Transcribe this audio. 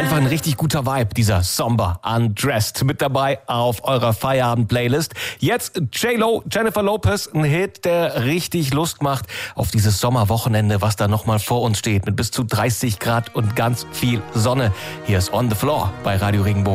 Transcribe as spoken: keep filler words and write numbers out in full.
einfach ein richtig guter Vibe, dieser Somber Undressed, mit dabei auf eurer Feierabend-Playlist. Jetzt J-Lo, Jennifer Lopez, ein Hit, der richtig Lust macht auf dieses Sommerwochenende, was da nochmal vor uns steht, mit bis zu dreißig Grad und ganz viel Sonne. Hier ist On the Floor bei Radio Regenbogen.